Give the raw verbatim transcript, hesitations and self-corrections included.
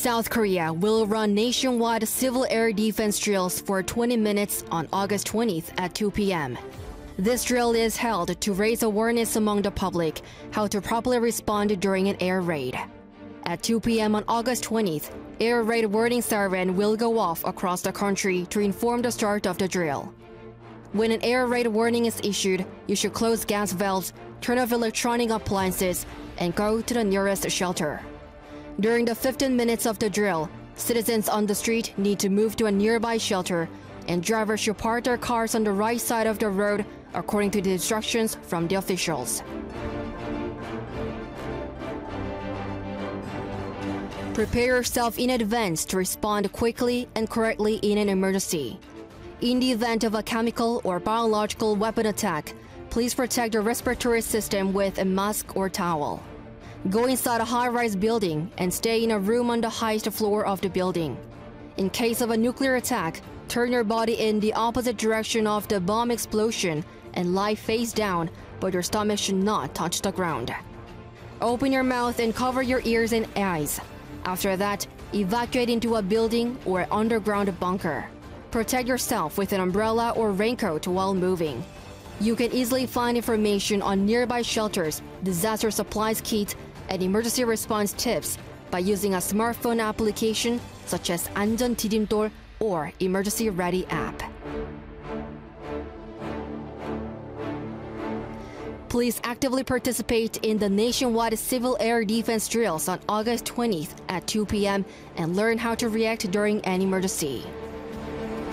South Korea will run nationwide civil air defense drills for twenty minutes on August twentieth at two p m This drill is held to raise awareness among the public how to properly respond during an air raid. At two p m on August twentieth, air raid warning siren will go off across the country to inform the start of the drill. When an air raid warning is issued, you should close gas valves, turn off electronic appliances, and go to the nearest shelter. During the fifteen minutes of the drill, citizens on the street need to move to a nearby shelter, and drivers should park their cars on the right side of the road according to the instructions from the officials. Prepare yourself in advance to respond quickly and correctly in an emergency. In the event of a chemical or biological weapon attack, please protect your respiratory system with a mask or towel. Go inside a high-rise building and stay in a room on the highest floor of the building. In case of a nuclear attack, turn your body in the opposite direction of the bomb explosion and lie face down, but your stomach should not touch the ground. Open your mouth and cover your ears and eyes. After that, evacuate into a building or underground bunker. Protect yourself with an umbrella or raincoat while moving. You can easily find information on nearby shelters, disaster supplies kits, and emergency response tips by using a smartphone application such as 안전 디딤돌 or Emergency Ready app. Please actively participate in the nationwide civil air defense drills on August twentieth at two p m and learn how to react during an emergency.